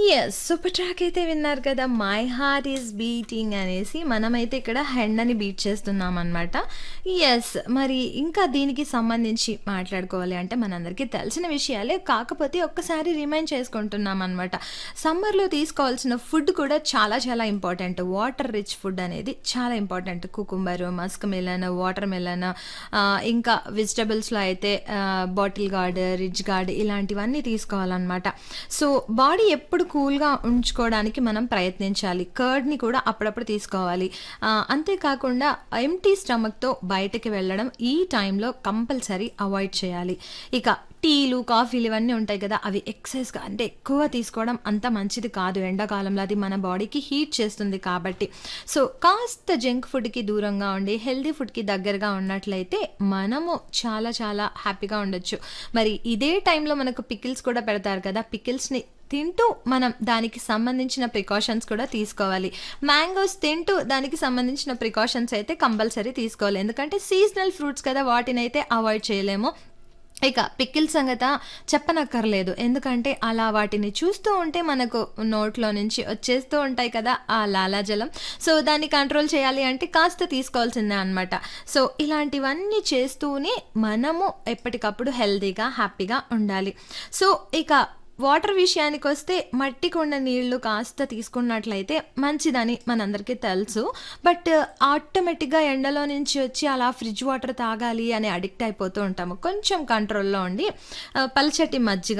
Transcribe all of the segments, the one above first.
Yes. Super track అయితే విన్నారు కదా! 'మై హార్ట్ ఈజ్ బీటింగ్' అనేసి మనమైతే ఇక్కడ హెండని బీట్ చేస్తున్నామనమాట. యెస్. మరి ఇంకా దీనికి సంబంధించి మాట్లాడుకోవాలి అంటే మనందరికీ తెలిసిన విషయాలే. కాకపోతే ఒక్కసారి రిమైండ్ చేసుకుంటున్నామనమాట. సమ్మర్‌లో తీసుకోవాల్సిన ఫుడ్ కూడా చాలా చాలా ఇంపార్టెంట్. వాటర్ రిచ్ ఫుడ్ అనేది చాలా important. Cucumber, Musk melon, water melon ఇంకా వెజిటబుల్స్‌లో అయితే బాటిల్ గార్డ్, రిచ్ గార్డ్ ఇలాంటివన్నీ తీసుకోవాలనమాట. సో, బాడీ ఎప్పుడు కూల్‌గా ఉంచుకోవడానికి మనం ప్రయత్నించాలి. కర్డ్‌ని కూడా అప్పుడప్పుడు తీసుకోవాలి. అంతేకాకుండా ఎంప్టీ స్టమక్‌తో బయటకి వెళ్ళడం ఈ టైంలో కంపల్సరీ అవాయిడ్ చేయాలి. ఇక టీలు, కాఫీలు ఇవన్నీ ఉంటాయి కదా! అవి ఎక్సెస్‌గా అంటే ఎక్కువ తీసుకోవడం అంత మంచిది కాదు. ఎండాకాలంలో అది మన బాడీకి హీట్ చేస్తుంది కాబట్టి. సో, కాస్త జంక్ ఫుడ్‌కి దూరంగా ఉండి హెల్తీ ఫుడ్‌కి దగ్గరగా ఉన్నట్లయితే మనము చాలా చాలా హ్యాపీగా ఉండొచ్చు. మరి ఇదే టైంలో మనకు పికిల్స్ కూడా పెడతారు కదా! పికిల్స్‌ని తింటూ మనం దానికి సంబంధించిన ప్రికాషన్స్ కూడా తీసుకోవాలి. మ్యాంగోస్ తింటూ దానికి సంబంధించిన ప్రికాషన్స్ అయితే కంపల్సరీ తీసుకోవాలి. ఎందుకంటే సీజనల్ ఫ్రూట్స్ కదా! వాటినైతే అవాయిడ్ చేయలేము. ఇక పికిల్ సంగత చెప్పనక్కర్లేదు. ఎందుకంటే అలా వాటిని చూస్తూ ఉంటే మనకు నోట్లో నుంచి వచ్చేస్తూ ఉంటాయి కదా! ఆ లాలాజలం. సో, దాన్ని కంట్రోల్ చేయాలి అంటే కాస్త తీసుకోవాల్సిందే అనమాట. సో, ఇలాంటివన్నీ చేస్తూనే మనము ఎప్పటికప్పుడు హెల్తీగా, హ్యాపీగా ఉండాలి. సో, ఇక వాటర్ విషయానికొస్తే మట్టి కుండ నీళ్లు కాస్త తీసుకున్నట్లయితే మంచిదని మనందరికీ తెలుసు. బట్ ఆటోమేటిక్‌గా ఎండలో నుంచి వచ్చి అలా ఫ్రిడ్జ్ వాటర్ తాగాలి అని అడిక్ట్ అయిపోతూ ఉంటాము. కొంచెం కంట్రోల్‌లో ఉండి పల్చటి మజ్జిగ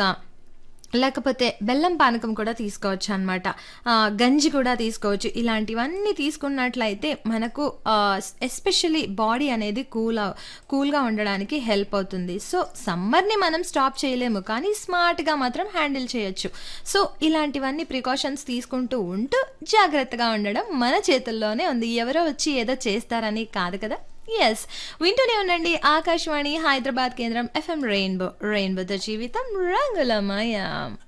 లేకపోతే బెల్లం పానకం కూడా తీసుకోవచ్చనమాట. గంజి కూడా తీసుకోవచ్చు. ఇలాంటివన్నీ తీసుకున్నట్లయితే మనకు ఎస్పెషల్లీ బాడీ అనేది కూల్‌గా ఉండడానికి హెల్ప్ అవుతుంది. సో, సమ్మర్‌ని మనం స్టాప్ చేయలేము. కానీ స్మార్ట్‌గా మాత్రం హ్యాండిల్ చేయొచ్చు. సో, ఇలాంటివన్నీ ప్రికాషన్స్ తీసుకుంటూ ఉంటూ జాగ్రత్తగా ఉండడం మన చేతుల్లోనే ఉంది. ఎవరో వచ్చి ఏదో చేస్తారని కాదు కదా! యెస్. వింటూనే ఉండండి ఆకాశవాణి హైదరాబాద్ కేంద్రం ఎఫ్ఎం రెయిన్బో. రెయిన్బోతో జీవితం రంగులమయం.